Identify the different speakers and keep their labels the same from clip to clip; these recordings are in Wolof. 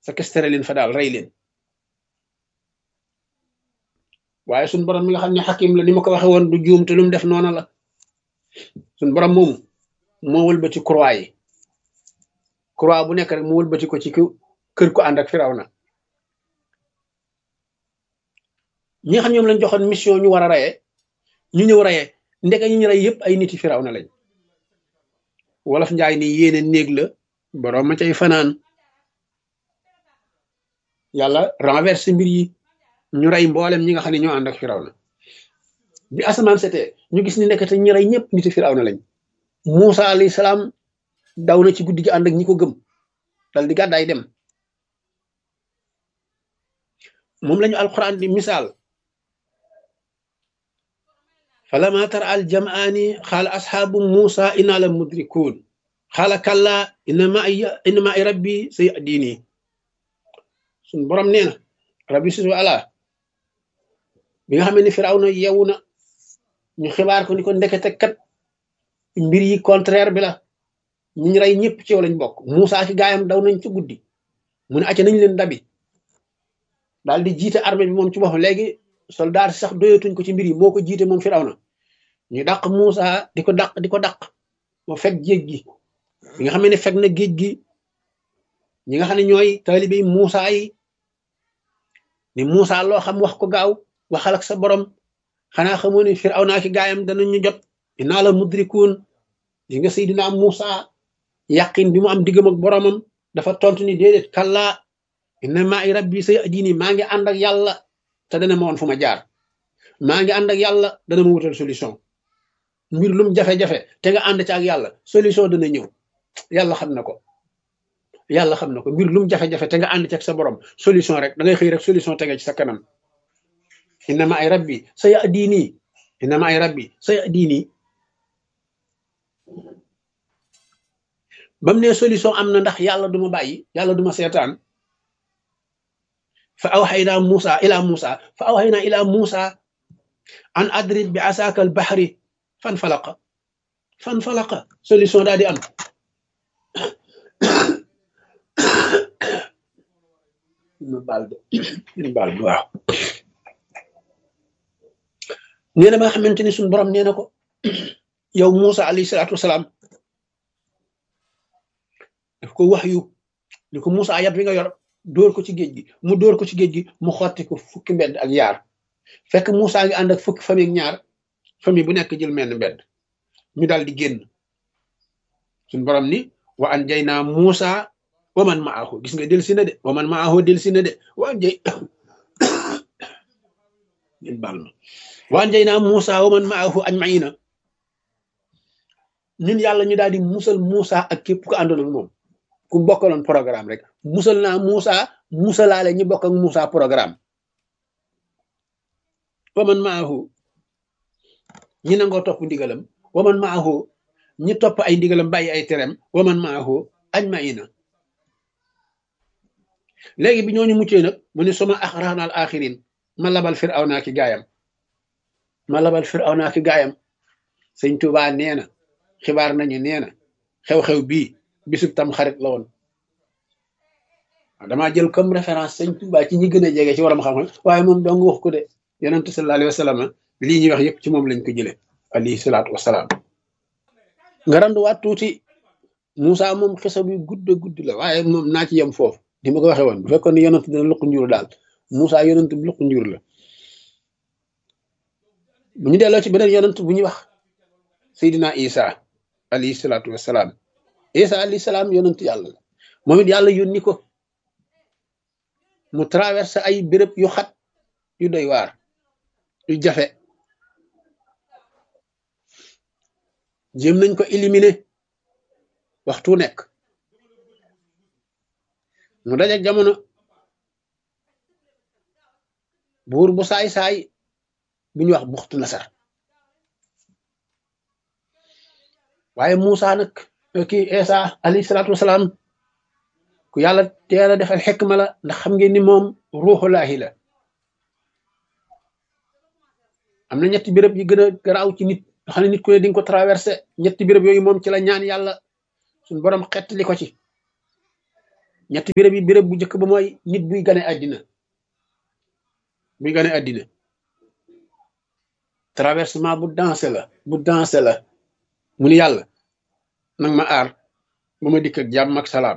Speaker 1: séquestré leen fa daal rey leen waaye suñ borom mi nga xam ne xakim la ni ma ko waxe woon du juum te lu mu def noona la suñ borom moomu moo wëlbati croix yi croix bu nekk rek mu wëlbati ko ci kër ko ànd ak Firawna ñi nga xam ñoom lañ joxoon mission ñu war a reye ñu ñëw reye ndeke ñu rey yëpp ay niti Firawna lañ wolof njaay ni yéene néeg la borom ma cay fanaan yàlla renverse mbir yi ñu rey mboolem ñi nga xam ne ñoo ànd ak Firawna bi asamaan setee ñu gis ni nekkate ñi rey ñëpp niti Firawna lañ Muusa alayhi salaam daw na ci guddi gi ànd ak ñi ko gëm dal di gàddaay dem moom lañu alquran di misaal falama tara al jamaani xaala asxaabu Muusa inna la mudrikuun xaala kalla inna ma ay rabbi sayahdini suñ borom nee na rabbi susu ala bi nga xam ne Firawna yeewu na ñu xibaar ko ni ko ndekete kat mbir yi contraire bi la ñu rey ñëpp ci yow lañ bokk Muusa ki gaayam daw nañ ci guddi mu ne acca nañ leen dabi daal di jiite armée bi moom ci boppam léegi soldat sax doyatuñ ko ci mbir yi moo ko jiite moom Firawna ñu dàq Muusa di ko dàq moo fekk géej gi bi nga xam ne fekk na géej gi ñi nga xam ne ñooy taalibe Muusa yi ni Muusa loo xam wax ko gaaw waxal ak sa borom xanaa xamoo ne Firawna ki gaayam danañu jot inna la mudrikuun yi nga Seydina Muusa yàqin bi mu am diggam ak boromam dafa tontu ni déedéet kalla inna ma'i rabbi sayahdini maa ngi ànd ak yàlla te dana ma woon fu ma jaar maa ngi ànd ak yàlla dana ma wutal solution mbir lum jafe-jafe te nga ànd ci ak yàlla solution dana ñëw yàlla xam na ko yàlla xam na ko mbir lum jafe-jafe te nga ànd ci ak sa borom solution rek da ngay xëy rek solution tege ci sa kanam inna ma'i rabbi sayahdini inna ma'i rabbi sayahdini bam ne solution am na ndax yàlla duma bàyyi yàlla duma seetaan fa awxaynaa ila Muusa an adrib bi asaaka al baxri fan falaqa solution daal di am waaw nee na ba nga xamante ni suñu borom nee na ko yow Muusa alayhi salaatu wasalaam daf ko wax yu ni ko Muusa yat wi nga yor dóor ko ci géej gi mu dóor ko ci géej gi mu xotti ko fukki mbedd ak yaar fekk Muusa ngi ànd ak fukki famille ak ñaar famille bu nekk jël menn mbedd ñu daal di génn suñu borom ni wa anjaynaa Muusa wa man maahu gis nga del si na de wa man maahu del si na de wa anjaynaa Muusa wa man maahu ajmaina ñun yàlla ñu daal di musal Muusa ak képp ku àndoon ak moom ku bokkaloon programme rek musal naa Muusa musalaale ñi bokk ak Muusa programme waman maahu ñi nangoo topp ndigalam waman maahu ñi topp ay ndigalam bàyyi ay terem waman maahu ajmaina léegi bi ñooñu muccee nag mu ne suma axrana al axirin ma labal Firawna ki gaayam sëñ Tuubaa nee na xibaar nañu nee na xew-xew bii bisub tam xarit la woon damaa jël comme référence sëñ Tuubaa ci ñi gën a jege ci waram xam-xam waaye moom dong wax ko de yonent sallallahu alayhi wa sallam lii ñuy wax yëpp ci moom lañ ko jële alayhi salaatu wasalaam nga randuwaat tuuti Muusa moom xisa bi gudd la waaye moom naa ci yem foofu ni ma ko waxee woon bu fekkoon ne yonent dina luq njur daal Muusa yonent bi luq njur la bu ñu delloo ci beneen yonent bu ñuy wax Seydina Isa alayhi salaatu wasalaam Isa alayhi salaam yonent yàlla la moom it yàlla yónni ko mu traversé ay béréb yu xat yu doy waar yu jafe jéem nañ ko éliminer waxtu nekk mu dajeek jamono buur bu saay-saay bu ñuy wax buxtu nasar waaye Muusa nag kii Isa alayhi salaatu wasalaam ku yàlla teel a defal xikma la ndax xam ngeen ni moom ruuxulaahi la am na ñetti béréb yi gën a garaaw ci nit nga xam ne nit ku ne di nga ko traversé ñetti béréb yooyu moom ci la ñaan yàlla suñ borom xettali ko ci ñetti béréb yi béréb bu njëkk ba mooy nit buy gane àddina traversement bu dansé la mu ni yàlla nag ma aar ba ma dikk ak jàmm ak salaam.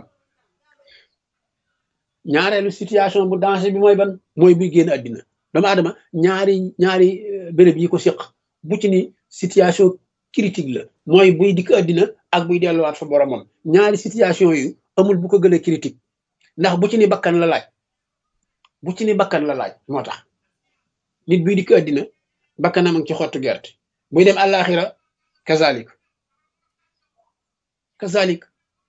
Speaker 1: ñaareelu situation bu dansé bi mooy ban mooy buy génn àddina doomu aadama ñaari béréb yi ko séq bu ci ni situation critique la mooy buy dikk àddina ak buy delluwaat fa boromam ñaari situation yu amul bu ko gën a critique ndax bu ci ni bakkan la laaj moo tax nit buy dikk àddina bakkanam a ngi ci xottu gerte buy dem àllaaxira kazalik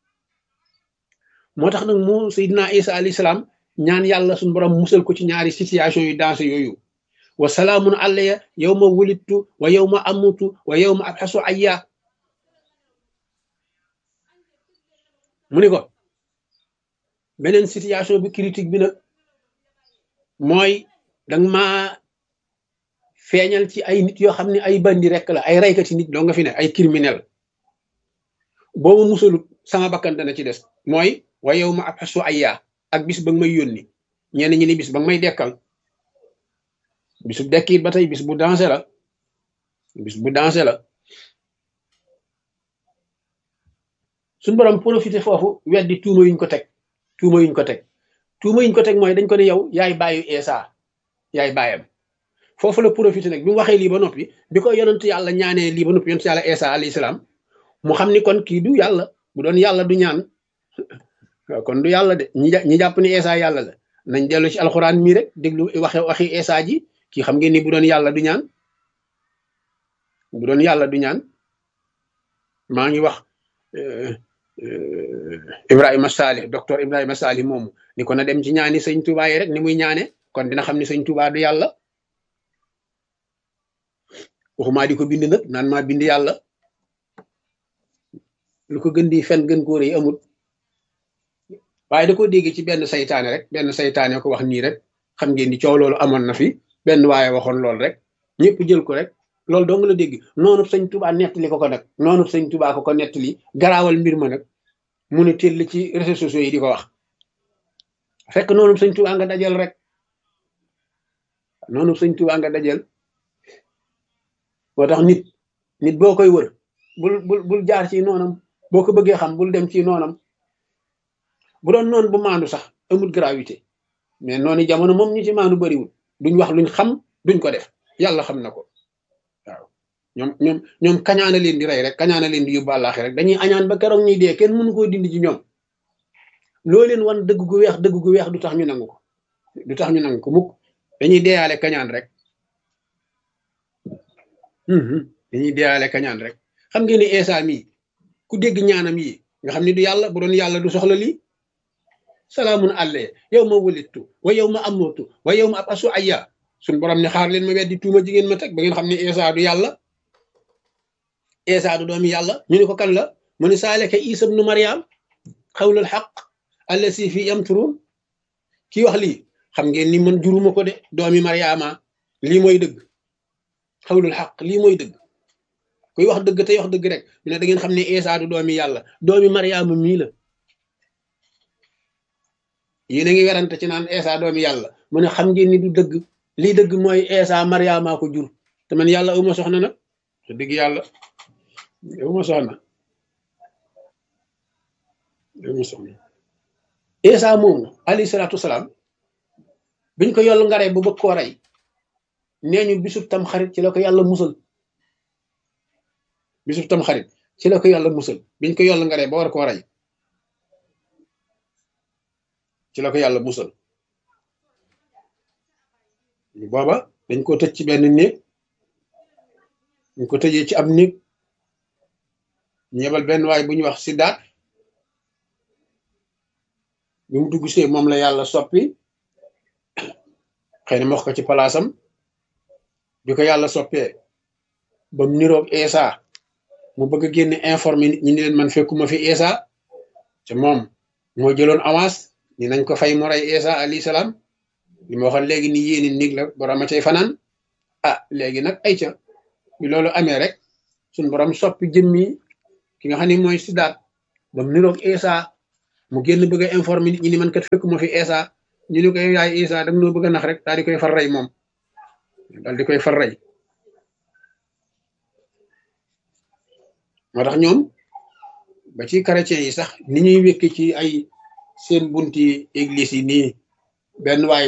Speaker 1: moo tax nag mu Seydina Isa alayhi salaam ñaan yàlla suñu borom musal ko ci ñaari situation yu dansé yooyu wa salaamun alayya yawma wulidtu wa yawma amutu wa yawma abxasu ayya mu ni ko beneen situation bi critique bi nag mooy danga ma feeñal ci ay nit yoo xam ne ay bandi rekk la ay raykati nit doo nga fi ne ay criminel boobu musalut sama bakkan dana ci des mooy wa yow ma ab xasu ayya ak bis ba nga may yónni ñenn ñi ni bis ba nga may dekkal bisu dekkiit ba tey bis bu dansé la suñ borom profité foofu weddi tuuma yuñ ko teg mooy dañ ko ne yow yaay bàyyu Isa yaay bàyyam foofu la profité nag bi mu waxee lii ba noppi bi ko yonent yàlla ñaanee lii ba noppi yonent yàlla Isa alayhi salaam mu xam ni kon kii du yàlla bu doon yàlla du ñaan kon du yàlla de ñi jàpp ni Isa yàlla la nañ dellu ci alxuraan mii rek déglu waxi Isa ji kii xam ngeen ni bu doon yàlla du ñaan maa ngi wax Ibrahima Salih docteur Ibrahima Salih moomu ni ko na dem ci ñaani sëñ Touba yi rek ni muy ñaane kon dina xam ni sëñ Touba du yàlla waxumaa di ko bind nag naan maa bind yàlla lu ko gën di fen gën kóor yi amul waaye da ko dégg ci benn saytaane ko wax nii rek xam ngeen ni coow loolu amoon na fi benn waaye waxoon loolu rek ñëpp jël ko rek loolu dong la dégg noonu sëñ Touba nettali ko nag noonu sëñ Touba ko nettali garaawal mbir ma nag mu ne teel ci réseaux sociaux yi di ko wax fekk noonu sëñ Touba nga dajal rek moo tax nit boo koy wër bul jaar ci noonam boo ko bëggee xam bul dem ci noonam bu doon noonu bu maandu sax amul gravité mais noonu jamono moom ñi ci maandu bariwul duñ wax luñ xam duñ ko def yàlla xam na ko waaw ñoom kañaana leen di rey rek kañaana leen di yóbbu àllaaxi rek dañuy añaan ba keroog ñuy dee kenn mënu koo dindi ci ñoom loo leen wan dëgg gu weex du tax ñu nangu ko mukk dañuy deeyaale kañaan rek xam ngeen ni Isa mii ku dégg ñaanam yi nga xam ni du yàlla bu doon yàlla du soxla lii salaamun alayya yawma wulidtu wa yawma amutu wa yawma ab'asu ayya suñ borom ne xaar leen ma weddi tuuma jigéen ma teg ba ngeen xam ne Isa du yàlla Isa du doomi yàlla ñu ne ko kan la mu ne saalika Isa ibnu Maryam xawlul xaq allasi fi yamturun kii wax lii xam ngeen ni man juruma ko de doomi Maryama lii mooy dëgg xawlul xaq lii mooy dëgg kuy wax dëgg tey wax dëgg rek ñu ne da ngeen xam ne Isa du doomi yàlla doomi Maryama mii la yéen a ngi werante ci naan Isa doomi yàlla mu ne xam ngeen ni du dëgg lii dëgg mooy Isa Maryama ko jur te man yàlla uma soxna nag te dëgg yàlla uma soxna Isa moomu alayhi salaatu wasalaam biñ ko yollu ngaree bu bëgg koo rey nee ñu bisub tam xarit ci la ko yàlla musal biñ ko yollu ngaree ba war koo rey ci la ko yàlla musal booba dañ ko tëj ci benn néeg dañ ko tëjee ci am néeg ñu yebal benn waay bu ñu wax Sidaat bi mu dugg see moom la yàlla soppi xëy na ma wax ko ci palaasam bi ko yàlla soppee ba mu niroog Isa mu bëgg a génne informé nit ñi ni leen man fekkuma fi Isa te moom moo jëloon avance ni nañ ko fay mu rey Isa alayhi salaam li ma waxoon léegi ni yéeni nig la borom a cay fanaan léegi nag ay ca bi loolu amee rek suñ borom soppi jëmmi ki nga xam ne mooy Sidaat ba mu niroog Isa mu génn bëgg a informer nit ñi ni man kat fekk ma fi Isa ñu ni ko yaay Isa da nga noo bëgg a nax rek daal di koy far rey moom daal di koy far rey moo tax ñoom ba ci chrétiens yi sax ni ñuy wékki ci ay seen bunti église yi nii benn waay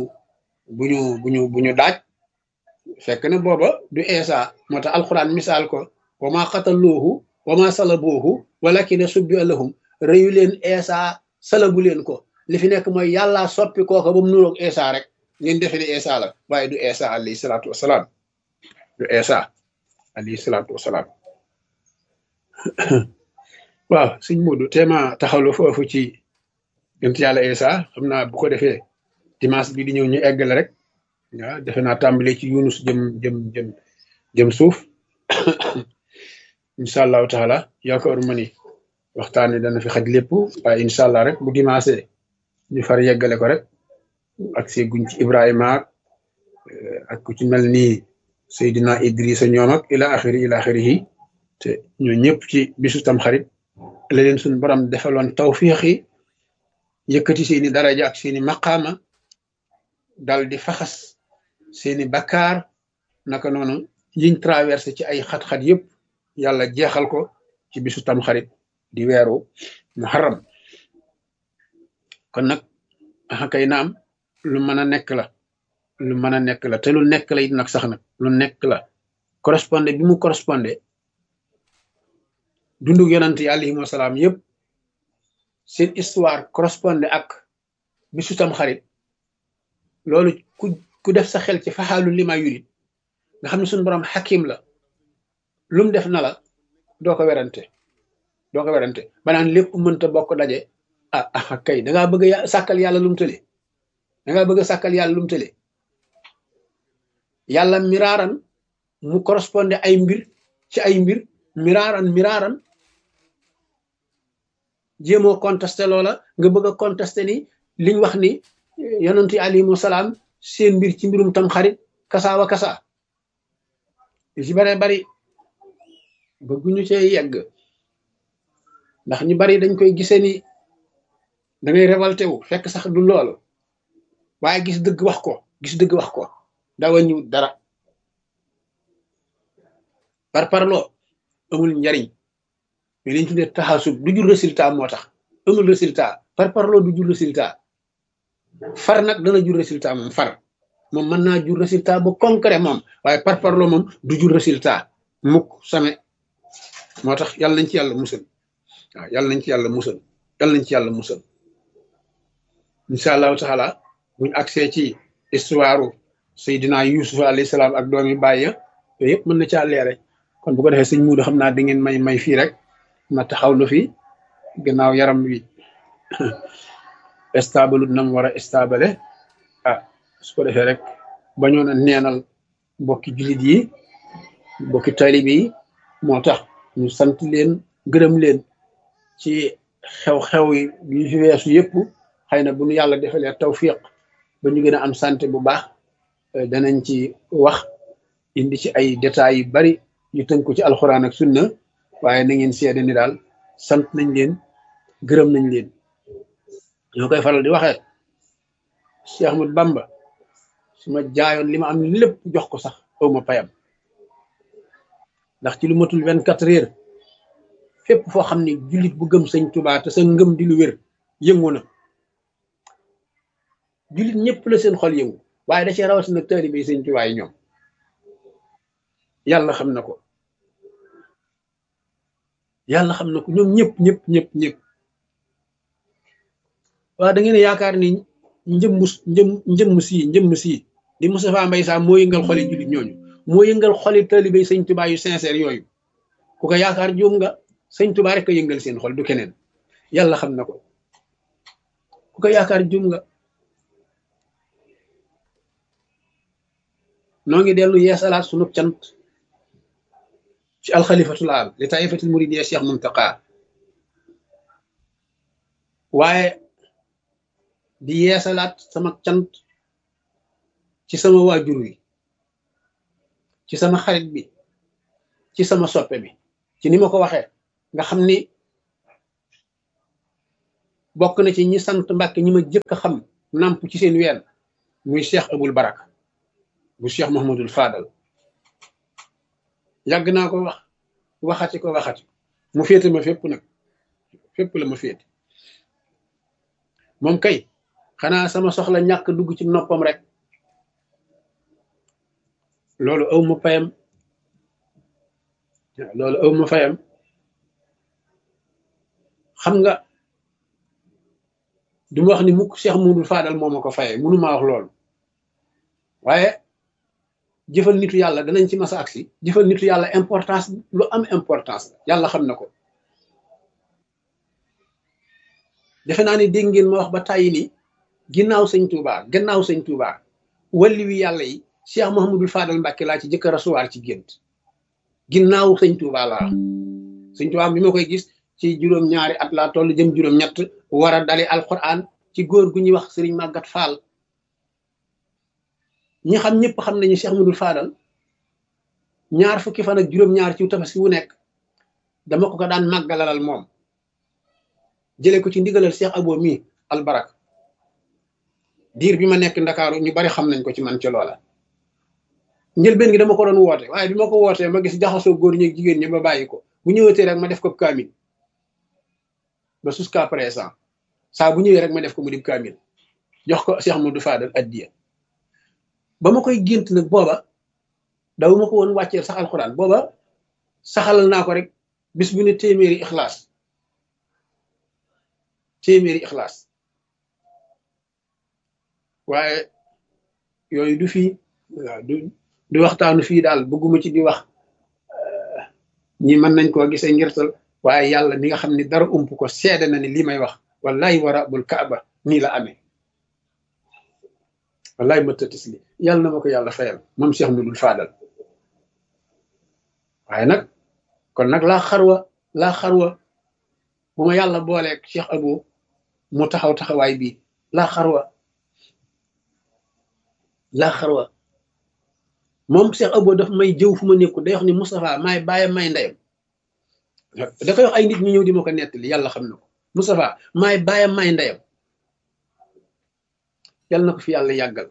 Speaker 1: bu ñu daaj fekk na booba du Isa moo tax alxuraan misaal ko wa ma qataluuhu wa ma salabuuhu walakin subbiha lahum rëyu leen Isa salabu leen ko li fi nekk mooy yàlla soppi kooka ba mu nuroog Isa rek ngeen defe ne Isa la waaye du Isa alayhi salaatu wasalaam du Isa alayhi salaatu wasalaam waaw sëñ Modou téema taxawlu foofu ci yonent yàlla Isa xam naa bu ko defee dimanche bi di ñëw ñu eggale rek waaw defe naa tàmbale ci Yunus jëm suuf incha allahu taala yaakaaruma ni waxtaan wi dana fi xaj lépp waaye incha allah rek bu dimanche ñu far yeggale ko rek ak see guñ ci Ibrahima ak ku ci mel ni Seydina Idrissa ñoom ak ila axiri te ñoo ñëpp ci bisu tam xarit la leen suñu borom defaloon tawfiix yi yëkkati seeni daraja ak seeni maqaama dal di faxas seeni bakkaar naka noonu yiñ traversé ci ay xat-xat yëpp yàlla jeexal ko ci bisu tam xarit di weeru muharram kon nag kay naam lu mën a nekk la lu mën a nekk la te lu nekk la it nag sax nag lu nekk la correspondé bi mu correspondé dundug yonante yi alayhim wasalaam yëpp seen histoire correspondé ak bisu tam xarit loolu ku def sa xel ci faxaalu lima yurit nga xam ne suñu borom xakim la lum def na la doo ko werante banaan lépp mënta bokk daje kay dangaa bëgg a sàkkal yàlla lum tële dangaa bëgg a sàkkal yàlla lum tële yàlla miraaran mu correspondé ay mbir ci ay mbir miraaran jéemoo contesté loola nga bëgg a contesté ni liñ wax ni yonent yi alayhimu salaam seen mbir ci mbirum tam xarit kasaawa kasa yu ci bare bari bëgguñu cee yegg ndax ñu bari dañ koy gisee ni da ngay révolté wu fekk sax du loolu waaye gis dëgg wax ko daa wàññiwut dara par parloo amul njariñ mais liñ tuddee taxasub du jur résultat moo tax amul résultat par parloo du jur résultat far nag dana jur résultat moom mën naa jur résultat bu concret moom waaye par parloo moom du jur résultat mukk same moo tax yàlla nañ ci yàlla musal waaw yàlla nañ ci yàlla musal incha allahu taala buñ accès ci histoire Seydina Yusuf alayhi salaam ak doomi bàyyi yooyu yëpp mën na caa leere kon bu ko defee sëñ Muudu xam naa da ngeen may fii rek ma taxawlu fi gannaaw yaram wi stable nam war a stable su ko defee rek bañoon a neenal mbokki jullit yi mbokki taalibe yi moo tax ñu sant leen gërëm leen ci xew-xew yi fi weesu yëpp xëy na bu ñu yàlla defalee tawfiq ba ñu gën a am santé bu baax danañ ci wax indi ci ay détails yu bari yu tënku ci alxuraan ak sunna waaye na ngeen seede ni daal sant nañ leen gërëm nañ leen ñoo koy faral di waxee Cheikh Ahmad Bamba su ma jaayoon li ma am lépp jox ko sax aw ma payam ndax ci lu matul 24 heures fépp foo xam ne jullit bu gëm sëñ Tuubaa te sa ngëm di lu wér yëngu na jullit ñëpp la seen xol yëngu waaye da cee rawatina taalibe yi sëñ Tuubaa yi ñoom yàlla xam na ko ñoom ñëpp waaw da ngeen yaakaar ni njëmm sii di Moustapha Mbaye Sam moo yëngal xoli jullit ñooñu moo yëngal xoli taalibe yi sëñ Tuubaa yu sincère yooyu ku ko yaakaar juum nga sëñ Tuubaa rek a yëngal seen xol du keneen yàlla xam na ko ku ko yaakaar juum nga noo ngi dellu yeesalaat sunu cant ci alxalifatul aam li taifatul muridiyya Cheikh Muntaqa waaye di yeesalaat sama cant ci sama waajur wi ci sama xarit bi ci sama soppe bi ci ni ma ko waxee nga xam ni bokk na ci ñi sant Mbàkke ñi ma jëkk a xam namp ci seen ween muy Cheikh Abul Baraka bu Cheikh Mouhamadul Fadal yàgg naa ko waxati mu féete ma fépp nag fépp la ma féete moom kay xanaa sama soxla ñàkk dugg ci noppam rek loolu aw ma fayam loolu aw ma fayam xam nga du ma wax ni mukk Cheikh Mouhamadul Fadal moo ma ko fayee mënu maa wax loolu waaye jëfal nitu yàlla danañ ci masa agsi jëfal nitu yàlla importance lu am importance yàlla xam na ko defe naa ni dégg ngeen ma wax ba tàyyi ni gannaaw sëñ Touba walli wi yàlla yi Cheikh Mouhamadul Fadal Mbàkke laa ci jëkk a rasuwaar ci gént ginnaaw sëñ Touba laa sëñ Touba bi ma koy gis ci juróom-ñaari at laa toll jëm juróom-ñett war a dali alquran ci góor gu ñuy wax Sëriñ Màggat Faal ñi xam ñëpp xam nañu Cheikh Mouhamadul Fadal ñaar fukki fan ak juróom-ñaar ci tabaski wu nekk dama ko daan màggalalal moom jëlee ko ci ndigalal Cheikh Abo mi albarak diir bi ma nekk Ndakaaru ñu bari xam nañ ko ci man ca loola njëlbeen gi dama ko doon woote waaye bi ma ko wootee ma gis jaxasoo góor ñi ak jigéen ñi ba bàyyi ko bu ñëwatee rek ma def ko kaamil ba jusqu'à présent saa bu ñëwee rek ma def ko mu di kaamil jox ko Cheikh Mouhamadou Fadal addiya ba ma koy gént nag booba daw ma ko woon wàcceel sax alxuraan booba saxalal naa ko rek bis bu ne téeméeri ixlaas waaye yooyu du fii waaw du waxtaanu fii daal bëgguma ci di wax ñi mën nañ koo gisee ngirtal waaye yàlla mi nga xam ne dara ump ko seede na ni lii may wax wallahi wa rabbul kaaba nii la amee wallahi ma tëtis li yàlla na ma ko yàlla fayal moom Cheikh Mouhamadul Fadal waaye nag kon nag laa xarwa bu ma yàlla booleeg Cheikh Abo mu taxawaay bii laa xarwa moom Cheikh Abo daf may jëw fu ma nekku day wax ni Moustapha maay bàyyam may ndeyam da koy wax ay nit ñu ñëw di ma ko nettali yàlla xam na ko Moustapha maay bàyyam may ndeyam yàlla na ko fi yàlla yàggal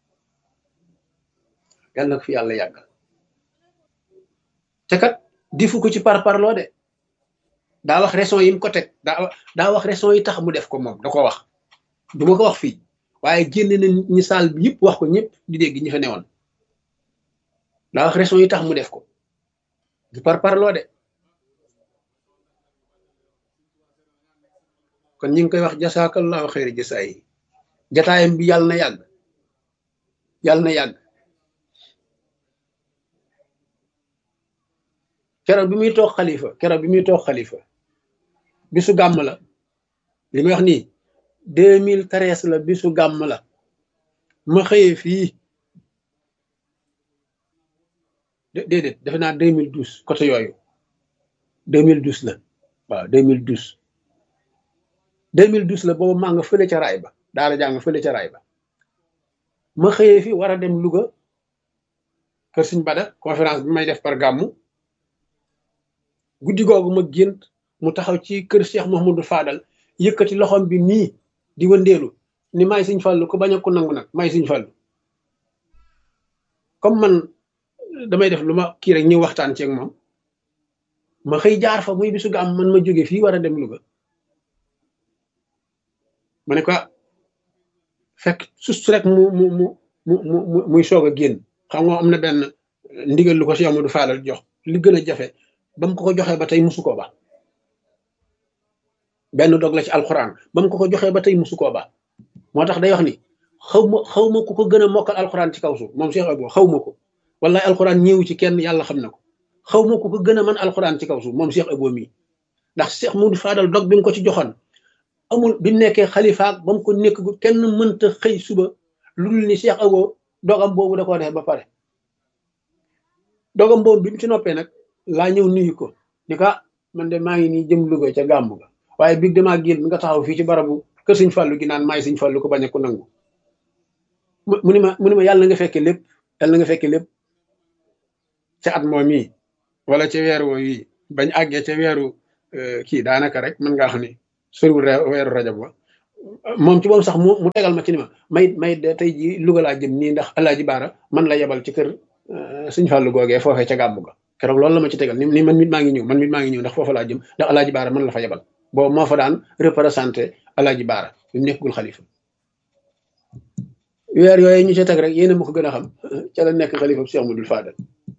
Speaker 1: te kat difu ko ci parparloo de daa wax raison yi mu ko teg daa wax raison yi tax mu def ko moom da ko wax du ma ko wax fii waaye génne na ñi saal bi yëpp wax ko ñëpp di dégg ñi fa newoon daa wax raison yi tax mu def ko du parparloo de kon ñi ngi koy wax jasaakallahu xayri jasaa yi jataayam bi yàlla na yàgg keroog bi muy toog xalifa bisu gàmm la li may wax nii 2013 la bisu gàmm la ma xëyee fii déedéet defe naa 2012 côté yooyu 2012 la waaw 2012 la boobu maa nga fële ca raay ba daara jàng fële ca raay ba ma xëyee fi war a dem Louga kër Sëñ Bada conférence bi may def par gàmmu guddi googu ma gént mu taxaw ci kër Cheikh Mouhamadou Fadal yëkkati loxoom bi nii di wëndeelu ni maay Sëñ Fallu ko bañ a ko nangu nag maay Sëñ Fallu comme man damay def lu ma kii rek ñu waxtaan ceeg moom ma xëy jaar fa muy bisu gàmm man ma jóge fii war a dem Louga ma ne ko fekk sus rek muy soog a génn xam nga am na benn ndigal lu ko Cheikh Amadou Fadal jox li gën a jafe ba mu ko joxee ba tey musu koo ba benn dog la ci alxuraan ba mu ko joxee ba tey musu koo ba moo tax day wax ni xaw ma ku ko gën a mokkal alxuraan ci kaw suuf moom Cheikh Abo xaw ma ko wallahi alxuraan ñëwu ci kenn yàlla xam na ko xaw ma ku ko gën a mën alxuraan ci kaw suuf moom Cheikh Abo mii ndax Cheikh Amadou Fadal dog bi mu ko ci joxoon amul bi mu nekkee xalifaak ba mu ko nekk kenn mënta xëy suba lu dul ni Cheikh Abo dogam boobu da koo def ba pare dogam boobu bi mu ci noppee nag laa ñëw nuyu ko ni ko man de maa ngi nii jëm Louga ca gàmmu ga waaye biig damaa génn nga taxaw fii ci barabu kër Sëñ Fallu gi naan maay Sëñ Fallu ko bañ a ko nangu mu ni ma yàlla nga fekke lépp ca at moom yi wala ca weer woo yi bañ àggee ca weeru kii daanaka rek mën ngaa xam ne soriwul weeru rajab ba moom ci boobu sax mu tegal ma ci ni ma may de tey ji Louga laa jëm nii ndax Alaaji Baara man la yebal ci kër Sëñ Fallu googee foofee ca gàmmu ga keroog loolu la ma ci tegal ni man mit maa ngi ñëw ndax foofa laa jëm ndax Alaaji Baara man la fa yebal boobu moo fa daan représenté Alaaji Baara ñu nekkul xalifa weer yooyu ñu ca teg rek yéena ma ko gën a xam ca la nekk xalifa Cheikh Amadou Fadal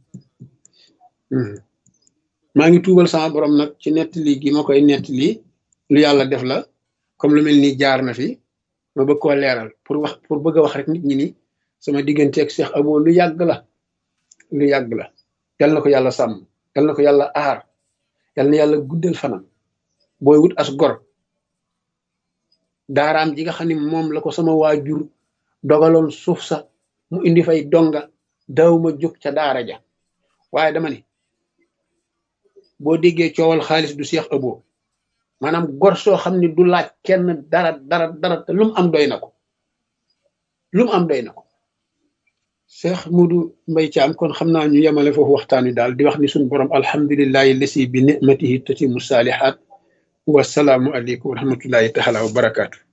Speaker 1: maa ngi tuubal sama borom nag ci nettali gi ma koy nettali lu yàlla def la comme lu mel ni jaar na fi ma bëgg koo leeral pour bëgg a wax rek nit ñi ni sama digganteeg Cheikh Abo lu yàgg la yal na ko yàlla sàmm yal na ko yàlla aar yal na yàlla guddal fanam booy wut as gor daaraam ji nga xam ne moom la ko sama waajur dogaloon suuf sa mu indi fay donga daaw ma jóg ca daara ja waaye dama ni boo déggee coowal xaalis du Cheikh Abo maanaam gor soo xam ne du laaj kenn dara te lu mu am doy na ko Cheikh Modou Mbaye Thiam kon xam naa ñu yemale foofu waxtaan wi daal di wax ni suñu borom alhamdulillahi lasi bi ni'matihi tatimu salihat wasalaamu aleykum wa rahmatullahi taala wa barakaatu